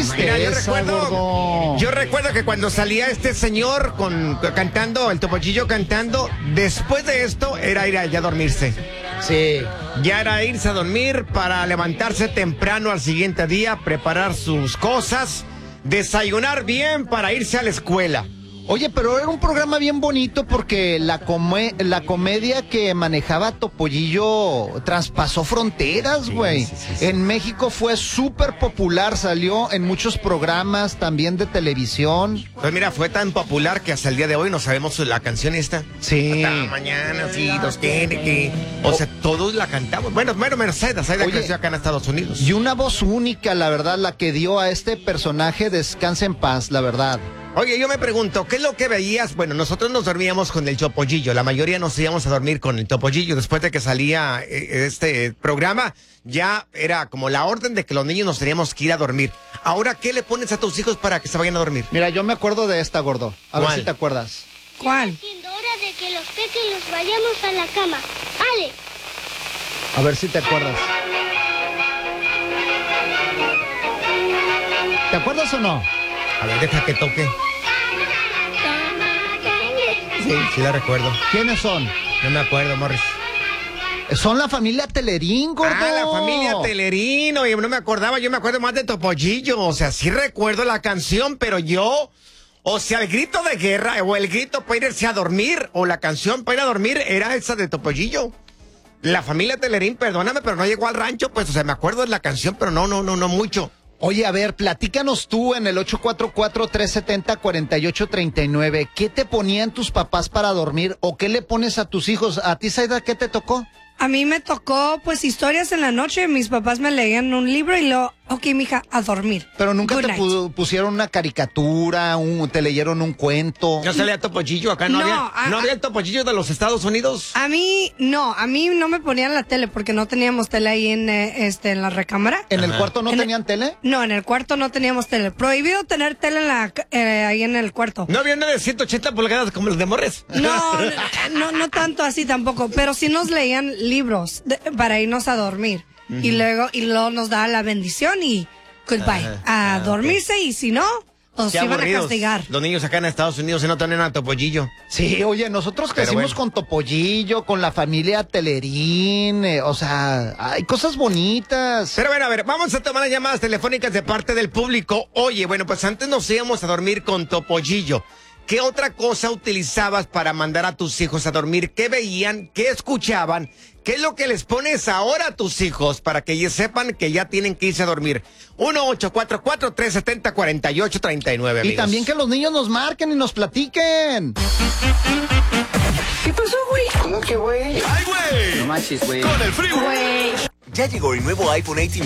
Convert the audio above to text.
tristeza, mira, yo recuerdo que cuando salía este señor cantando, el Topollillo cantando, después de esto era ir allá a dormirse. Sí. Ya era irse a dormir para levantarse temprano al siguiente día, preparar sus cosas, desayunar bien para irse a la escuela. Oye, pero era un programa bien bonito porque la comedia que manejaba Topollillo traspasó fronteras, güey. Sí. En México fue súper popular, salió en muchos programas también de televisión. Pues mira, fue tan popular que hasta el día de hoy no sabemos la canción esta. Sí. Hasta mañana, sí, nos tiene que... O sea, todos la cantamos. Bueno, Mercedes, ahí creció acá en Estados Unidos. Y una voz única, la verdad, la que dio a este personaje, descansa en paz, la verdad. Oye, yo me pregunto, ¿qué es lo que veías? Bueno, nosotros nos dormíamos con el Topollillo, la mayoría nos íbamos a dormir con el Topollillo. Después de que salía este programa, ya era como la orden de que los niños nos teníamos que ir a dormir. Ahora, ¿qué le pones a tus hijos para que se vayan a dormir? Mira, yo me acuerdo de esta, gordo. A ver si te acuerdas. ¿Cuál? Siendo hora de que los pequeños vayamos a la cama. ¡Ale! A ver si te acuerdas. ¿Te acuerdas o no? A ver, deja que toque. Sí, la recuerdo. ¿Quiénes son? No me acuerdo, Morris. Son la familia Telerín, gordo. Ah, la familia Telerín. Oye, no me acordaba, yo me acuerdo más de Topollillo. O sea, sí recuerdo la canción, pero yo... O sea, el grito de guerra o el grito para irse a dormir o la canción para ir a dormir era esa de Topollillo. La familia Telerín, perdóname, pero no llegó al rancho, pues, o sea, me acuerdo de la canción, pero no mucho. Oye, a ver, platícanos tú en el 844-370-4839. ¿Qué te ponían tus papás para dormir o qué le pones a tus hijos? ¿A ti, Zaida, qué te tocó? A mí me tocó, pues, historias en la noche. Mis papás me leían un libro y luego, ok, mija, a dormir. Pero nunca Good te night. pusieron una caricatura, te leyeron un cuento. ¿No salía Topollillo acá? ¿No había el Topollillo de los Estados Unidos? A mí no me ponían la tele porque no teníamos tele ahí en la recámara. ¿En el cuarto no tenían tele? No, en el cuarto no teníamos tele. Prohibido tener tele ahí en el cuarto. ¿No había una de 180 pulgadas como los de Morris? No tanto así tampoco, pero sí nos leían libros para irnos a dormir. Y luego nos daban la bendición y goodbye. A dormirse y si no, nos iban a castigar. Los niños acá en Estados Unidos no tenían a Topollillo. Sí, oye, nosotros crecimos con Topollillo, con la familia Telerín, o sea, hay cosas bonitas. Pero bueno, a ver, vamos a tomar las llamadas telefónicas de parte del público. Oye, bueno, pues antes nos íbamos a dormir con Topollillo. ¿Qué otra cosa utilizabas para mandar a tus hijos a dormir? ¿Qué veían? ¿Qué escuchaban? ¿Qué es lo que les pones ahora a tus hijos para que ellos sepan que ya tienen que irse a dormir? 1-844-370-4839, amigos. Y también que los niños nos marquen y nos platiquen. ¿Qué pasó, güey? ¿Cómo que, güey? ¡Ay, güey! No manches, güey. Con el frío. Güey. Ya llegó el nuevo iPhone 18